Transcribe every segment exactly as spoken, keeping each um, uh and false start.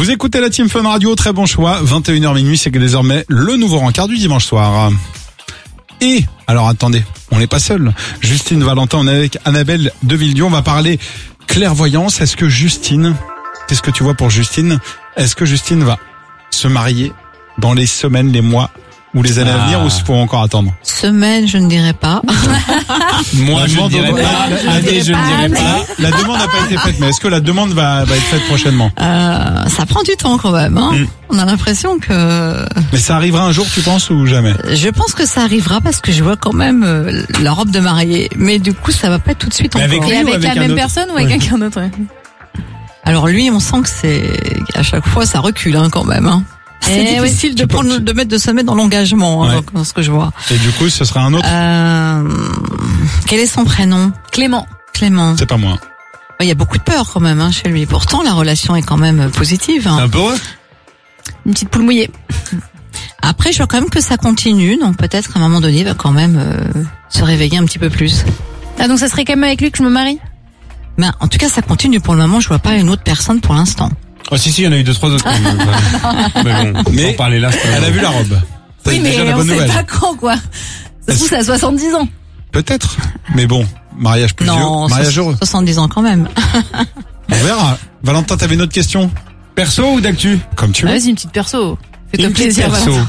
Vous écoutez la Team Fun Radio, très bon choix. vingt et une heures minuit, c'est que désormais le nouveau rencard du dimanche soir. Et, alors attendez, on n'est pas seul. Justine Valentin, on est avec Annabelle de Villedieu. On va parler clairvoyance. Est-ce que Justine, qu'est-ce que tu vois pour Justine? Est-ce que Justine va se marier dans les semaines, les mois ou les années Ah. à venir, ou il faut encore attendre? Semaine, je ne dirais pas. Moi, La je ne demande dirais au- pas. la- la- Année, je ne dirais La, pas. la demande n'a pas été faite, mais est-ce que la demande va, va être faite prochainement? Euh, ça prend du temps quand même. Hein. Mm. On a l'impression que... Mais ça arrivera un jour, tu penses, ou jamais? Je pense que ça arrivera parce que je vois quand même euh, la robe de mariée. Mais du coup, ça va pas être tout de suite Mais encore. avec Et lui ou avec, avec la un même autre personne ou avec Ouais. quelqu'un d'autre, ouais. Alors lui, on sent que c'est... À chaque fois, ça recule hein, quand même. Hein. C'est Eh oui. difficile de Tu peux- prendre, de mettre, de se mettre dans l'engagement, hein, Ouais. dans ce que je vois. Et du coup, ce sera un autre? Euh, quel est son prénom? Clément. Clément. C'est pas moi. Il y a beaucoup de peur quand même hein, chez lui. Pourtant, la relation est quand même positive. hein. Un peu heureux. Une petite poule mouillée. Après, je vois quand même que ça continue, donc peut-être à un moment donné, il va quand même euh, se réveiller un petit peu plus. Ah, donc ça serait quand même avec lui que je me marie? Mais en tout cas, ça continue. Pour le moment, je vois pas une autre personne pour l'instant. Oh, si, si, il y en a eu deux, trois autres. quand même. mais bon, Mais on parler là. c'est pas Elle a grave. vu la robe. C'est Oui, mais déjà la on bonne sait nouvelle. pas quand, quoi. Ça se trouve, c'est à soixante-dix ans. Peut-être. Mais bon, mariage plus non, vieux, mariage so- heureux. soixante-dix ans quand même. On verra. Valentin, t'avais une autre question? Perso ou d'actu? Comme tu veux. Ah, vas-y, une petite perso. Fais-toi Une petite plaisir, perso. Valentin.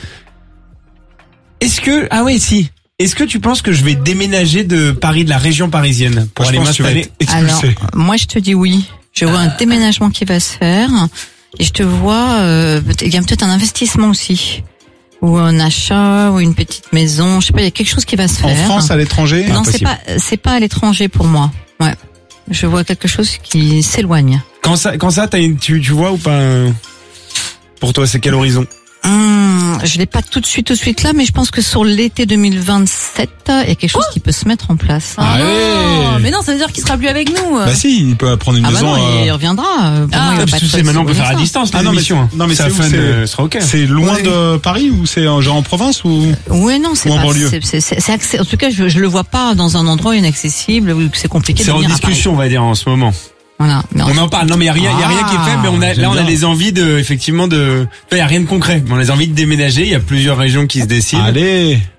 Est-ce que, ah ouais, si. Est-ce que tu penses que je vais déménager de Paris, de la région parisienne, pour Moi, je aller pense que tu vas m'installer? être Alors, expulsé. moi, je te dis oui. Je vois un déménagement qui va se faire. Et je te vois, euh, peut- il y a peut-être un investissement aussi. Ou un achat, ou une petite maison. Je sais pas, il y a quelque chose qui va se En faire. France, à l'étranger? Non, c'est Impossible. pas, c'est pas à l'étranger pour moi. Ouais. Je vois quelque chose qui s'éloigne. Quand ça, quand ça, t'as une, tu, tu vois ou pas un- Pour toi, c'est quel horizon? Hum, je l'ai pas tout de suite, tout de suite là, mais je pense que sur l'été deux mille vingt-sept, il y a quelque chose qui peut se mettre en place. Ah Allez. non, mais non, ça veut dire qu'il sera plus avec nous. Bah si, il peut prendre une Ah bah maison. non, il euh, reviendra. Pour Ah, moi, il va Ah, pas parce que être c'est maintenant on peut si faire à loin que ça. distance les Ah non, mais émissions. c'est- non, mais ça c'est où, fun, c'est- euh, sera ok. C'est loin Oui. de Paris ou c'est euh, genre en province ou? Oui, non, c'est Ou en pas. banlieue. C'est, c'est, c'est, c'est accès- En tout cas, je, je le vois pas dans un endroit inaccessible où c'est compliqué de C'est en venir à Paris. discussion, on va dire, en ce moment. Voilà. Mais On en parle. Non, mais il y a rien, il y a rien qui est fait, mais on a, Ah, là, on a j'aime bien. des envies de, effectivement, de, il y a rien de concret. Mais on a des envies de déménager. Il y a plusieurs régions qui se décident. Allez.